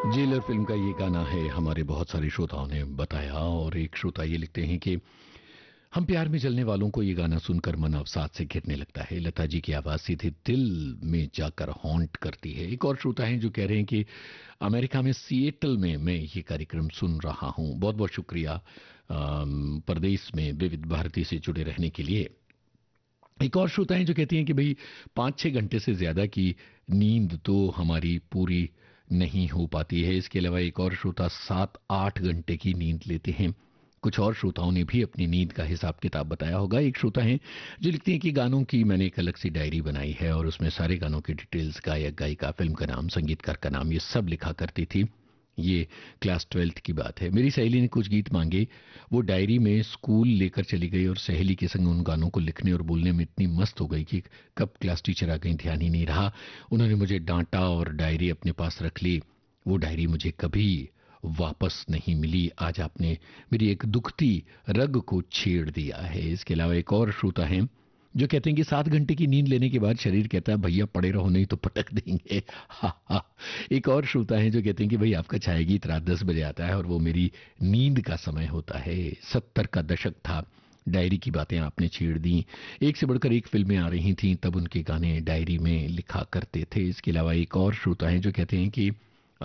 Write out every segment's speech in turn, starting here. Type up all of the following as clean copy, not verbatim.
Jailer film का ये गाना है, हमारे बहुत सारे श्रोताओं ने बताया। और एक श्रोता ये लिखते हैं कि हम प्यार में जलने वालों को ये गाना सुनकर मन अवसाद से घिरने लगता है। लता जी की आवाज सीधे दिल में जाकर हॉन्ट करती है। एक और श्रोता है जो कह रहे हैं कि अमेरिका में सिएटल में मैं ये कार्यक्रम सुन रहा हूं। बहुत बहुत शुक्रिया प्रदेश में विविध भारती से जुड़े रहने के लिए। एक और श्रोता है जो कहती हैं कि भाई 5-6 घंटे से ज्यादा की नींद तो हमारी पूरी नहीं हो पाती है। इसके अलावा एक और श्रोता 7-8 घंटे की नींद लेते हैं। कुछ और श्रोताओं ने भी अपनी नींद का हिसाब किताब बताया होगा। एक श्रोता है जो लिखते हैं कि गानों की मैंने एक अलग सी डायरी बनाई है और उसमें सारे गानों की डिटेल्स, गायक गायिका, फिल्म का नाम, संगीतकार का नाम, ये सब लिखा करती थी। ये क्लास 12th की बात है। मेरी सहेली ने कुछ गीत मांगे, वो डायरी में स्कूल लेकर चली गई और सहेली के संग उन गानों को लिखने और बोलने में इतनी मस्त हो गई कि कब क्लास टीचर आ गई ध्यान ही नहीं रहा। उन्होंने मुझे डांटा और डायरी अपने पास रख ली। वो डायरी मुझे कभी वापस नहीं मिली। आज आपने मेरी एक दुखती रग को छेड़ दिया है। इसके अलावा एक और श्रोता है जो कहते हैं कि 7 घंटे की नींद लेने के बाद शरीर कहता है भैया पड़े रहो नहीं तो पटक देंगे। हा हा। एक और श्रोता है जो कहते हैं कि भाई आपका छाया गीत रात 10 बजे आता है और वो मेरी नींद का समय होता है। 70 का दशक था, डायरी की बातें आपने छेड़ दी। एक से बढ़कर एक फिल्में आ रही थीं, तब उनके गाने डायरी में लिखा करते थे। इसके अलावा एक और श्रोता है जो कहते हैं कि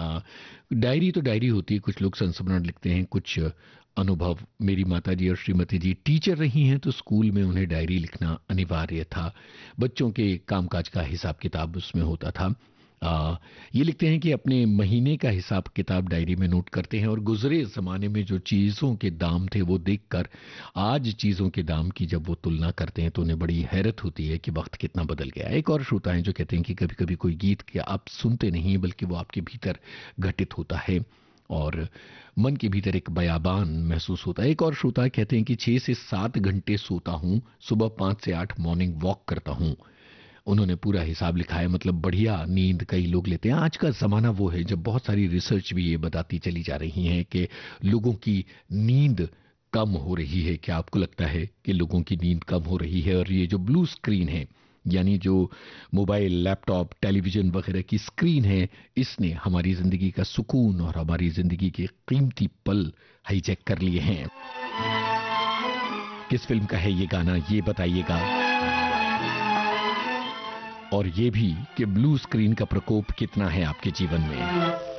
डायरी तो डायरी होती है, कुछ लोग संस्मरण लिखते हैं, कुछ अनुभव। मेरी माताजी और श्रीमती जी टीचर रही हैं तो स्कूल में उन्हें डायरी लिखना अनिवार्य था। बच्चों के कामकाज का हिसाब किताब उसमें होता था। ये लिखते हैं कि अपने महीने का हिसाब किताब डायरी में नोट करते हैं और गुजरे जमाने में जो चीजों के दाम थे वो देखकर आज चीजों के दाम की जब वो तुलना करते हैं तो उन्हें बड़ी हैरत होती है कि वक्त कितना बदल गया। एक और श्रोता है जो कहते हैं कि कभी कभी कोई गीत क्या आप सुनते नहीं बल्कि वो आपके भीतर घटित होता है और मन के भीतर एक बयाबान महसूस होता है। एक और श्रोता कहते हैं कि 6 से 7 घंटे सोता हूं, सुबह 5 से 8 मॉर्निंग वॉक करता हूं। उन्होंने पूरा हिसाब लिखा है, मतलब बढ़िया नींद कई लोग लेते हैं। आज का जमाना वो है जब बहुत सारी रिसर्च भी ये बताती चली जा रही है कि लोगों की नींद कम हो रही है। क्या आपको लगता है कि लोगों की नींद कम हो रही है? और ये जो ब्लू स्क्रीन है, यानी जो मोबाइल, लैपटॉप, टेलीविजन वगैरह की स्क्रीन है, इसने हमारी जिंदगी का सुकून और हमारी जिंदगी के कीमती पल हाईजैक कर लिए हैं। किस फिल्म का है ये गाना, ये बताइएगा। और ये भी कि ब्लू स्क्रीन का प्रकोप कितना है आपके जीवन में।